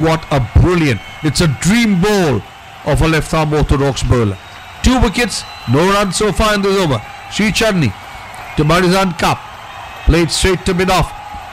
What a brilliant, it's a dream ball of a left-arm orthodox bowler. 2 wickets, no runs so far in this over. Sri Channi to Marizan Cup, played straight to mid-off.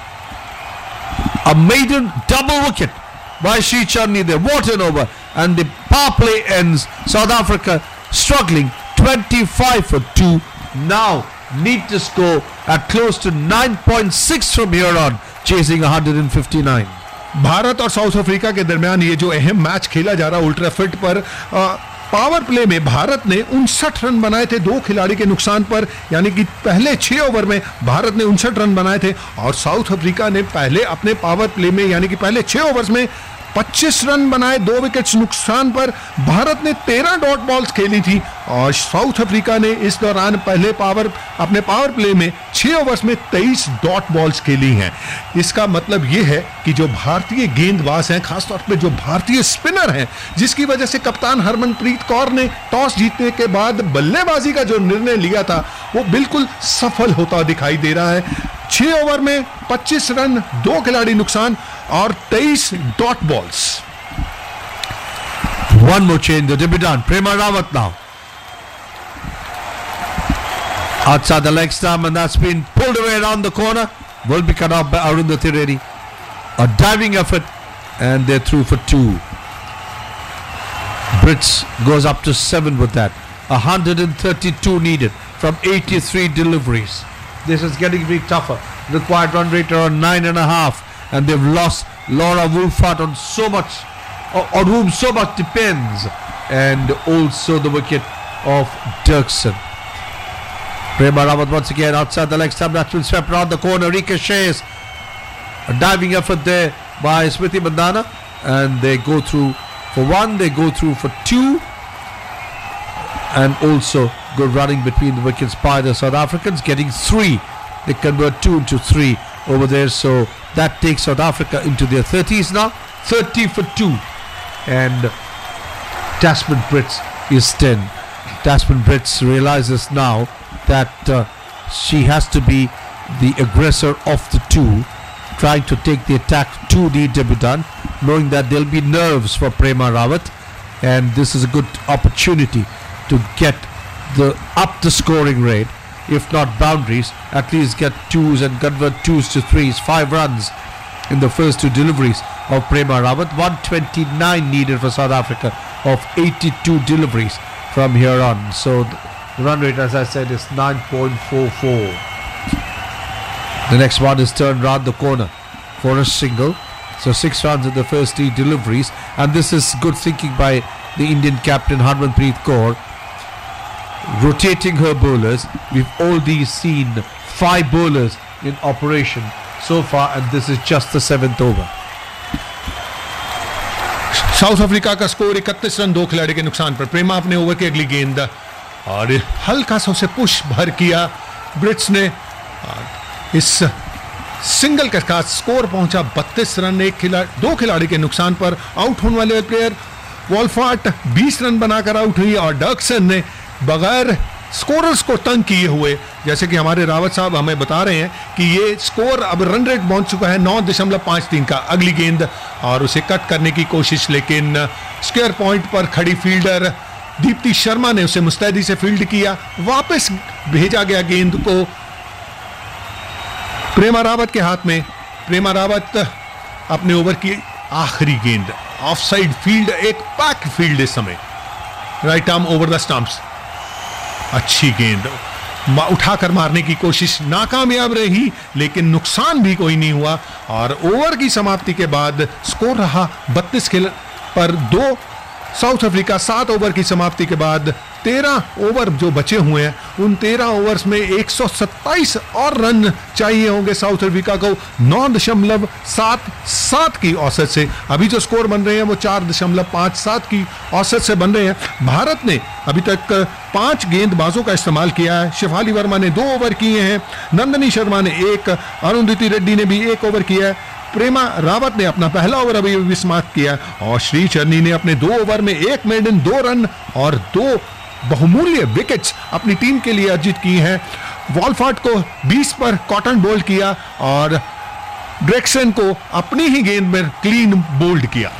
A maiden double wicket by Sri Channi there. What an over. And the power play ends. South Africa struggling 25 for 2. Now need to score at close to 9.6 from here on, chasing 159. Bharat और south Africa के दरमियान ये जो अहम match खेला जा रहा है उल्ट्रा फिट पर, पावर प्ले में भारत ने 59 रन बनाए थे 2 खिलाड़ी के नुकसान पर, यानी कि पहले 6 ओवर में भारत ने 59 रन बनाए थे और साउथ अफ्रीका ने पहले अपने पावर प्ले में यानी कि पहले 6 ओवर्स में 25 रन बनाए 2 विकेट्स नुकसान पर। भारत ने 13 डॉट बॉल्स खेली थी और साउथ अफ्रीका ने इस दौरान अपने पावर प्ले में 6 ओवर्स में 23 डॉट बॉल्स खेली हैं। इसका मतलब यह है कि जो भारतीय गेंदबाज हैं, खासतौर पे जो भारतीय स्पिनर हैं, जिसकी वजह से कप्तान हरमनप्रीत कौर ने टॉस जीतने के बाद बल्लेबाजी का जो निर्णय लिया था वो बिल्कुल सफल होता दिखाई दे रहा है। 6 ओवर में 25 रन 2 खिलाड़ी नुकसान और 23 dot balls. One more change, the debutant Prema Rawat now outside the leg stump, and that's been pulled away around the corner. Will be cut off by Arundhati Reddy. A diving effort, and they're through for 2. Brits goes up to 7 with that. 132 needed from 83 deliveries. This is getting bit tougher. Required run rate around 9.5, and they've lost Laura Wolfhard on whom so much depends, and also the wicket of Dirksen. Prema Rawat once again outside the leg stump. That's been swept around the corner. Ricochets. A diving effort there by Smriti Mandhana, and they go through for 1. They go through for 2, and also good running between the wickets by the South Africans, getting 3. They convert 2 into 3 over there, so that takes South Africa into their 30s now. 30 for 2, and Tasman Brits is 10. Tasman Brits realizes now that she has to be the aggressor of the 2, trying to take the attack to the debutant, knowing that there'll be nerves for Prema Rawat, and this is a good opportunity to get up the scoring rate, if not boundaries, at least get 2s and convert 2s to 3s. 5 runs in the first 2 deliveries of Prema Rawat. 129 needed for South Africa of 82 deliveries from here on. So the run rate, as I said, is 9.44. The next one is turned round the corner for a single. So 6 runs in the first 3 deliveries, and this is good thinking by the Indian captain Harmanpreet Kaur, rotating her bowlers. We've already seen 5 bowlers in operation so far, and this is just the 7th over. South Africa का score 31 run 2 खिलाड़ी के नुकसान पर। प्रेमा अपने over की अगली गेंद और हल्का सा उसे पुश भर किया ब्रिट्स ने। इस सिंगल के साथ स्कोर पहुंचा 32 रन 2 खिलाड़ी के नुकसान पर। आउट होने वाले प्लेयर वॉल्फार्ट 20 रन बनाकर आउट हुई और डर्कसन ने बगैर स्कोरर्स को तंग किए हुए, जैसे कि हमारे रावत साहब हमें बता रहे हैं कि ये स्कोर अब रन रेट पहुंच चुका है 9.53 का। अगली गेंद और उसे कट करने की कोशिश, लेकिन स्क्वायर पॉइंट पर खड़ी फील्डर दीप्ति शर्मा ने उसे मुस्तैदी से फील्ड किया। वापस भेजा गया गेंद को प्रेमा रावत के हाथ में। प्रेमा रावत अपने ओवर की आखिरी गेंद, ऑफ साइड फील्ड, एक पैक फील्ड इस समय, right arm over the stumps. अच्छी गेंद उठाकर मारने की कोशिश नाकामयाब रही, लेकिन नुकसान भी कोई नहीं हुआ और ओवर की समाप्ति के बाद स्कोर रहा 32 पर 2। साउथ अफ्रीका 7 ओवर की समाप्ति के बाद 13 ओवर जो बचे हुए हैं, उन 13 ओवर्स में 127 और रन चाहिए होंगे साउथ अफ्रीका को 9.77 की औसत से। अभी जो स्कोर बन रहे हैं वो 4.57 की औसत से बन रहे हैं। भारत ने अभी तक 5 गेंदबाजों का इस्तेमाल किया है। शिफाली वर्मा ने 2 ओवर किए हैं, नंदनी शर्मा ने 1, अरुंधति रेड्डी ने भी 1 ओवर किया है। प्रेमा रावत ने अपना पहला ओवर अभी समाप्त किया और श्री चन्नी ने अपने 2 ओवर में 1 मेडन, 2 रन और 2 बहुमूल्य विकेट्स अपनी टीम के लिए अर्जित की हैं। वॉल्फार्ट को 20 पर कॉटन बोल्ड किया और ड्रेक्सन को अपनी ही गेंद में क्लीन बोल्ड किया।